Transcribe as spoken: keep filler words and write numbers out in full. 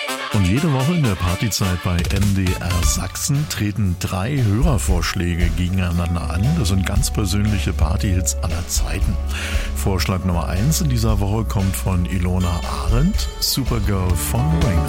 Und jede Woche in der Partyzeit bei M D R Sachsen treten drei Hörervorschläge gegeneinander an. Das sind ganz persönliche Partyhits aller Zeiten. Vorschlag Nummer eins in dieser Woche kommt von Ilona Arendt, Supergirl von Raymond.